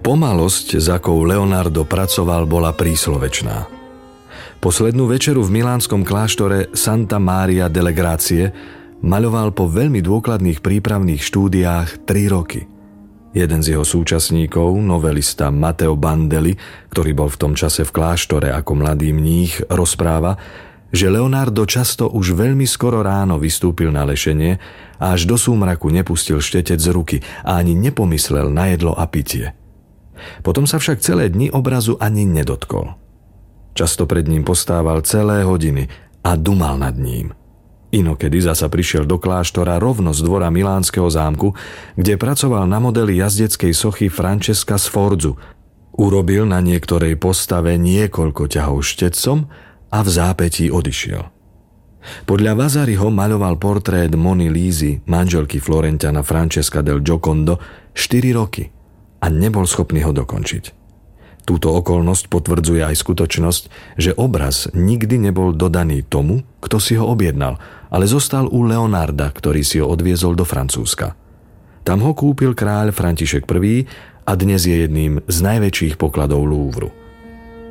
Pomalosť, za akou Leonardo pracoval, bola príslovečná. Poslednú večeru v milánskom kláštore Santa Maria delle Grazie maľoval po veľmi dôkladných prípravných štúdiách 3 roky. Jeden z jeho súčasníkov, novelista Matteo Bandelli, ktorý bol v tom čase v kláštore ako mladý mních, rozpráva, že Leonardo často už veľmi skoro ráno vystúpil na lešenie a až do súmraku nepustil štetec z ruky a ani nepomyslel na jedlo a pitie. Potom sa však celé dni obrazu ani nedotkol. Často pred ním postával celé hodiny a dumal nad ním. Inokedy zasa prišiel do kláštora rovno z dvora milánskeho zámku, kde pracoval na modeli jazdeckej sochy Francesca Sforzu. Urobil na niektorej postave niekoľko ťahov štetcom a v zápätí odišiel. Podľa Vasariho maľoval portrét Mony Lízy, manželky Florentiana Francesca del Giocondo, 4 roky a nebol schopný ho dokončiť. Túto okolnosť potvrdzuje aj skutočnosť, že obraz nikdy nebol dodaný tomu, kto si ho objednal, ale zostal u Leonarda, ktorý si ho odviezol do Francúzska. Tam ho kúpil kráľ František I a dnes je jedným z najväčších pokladov Louvru.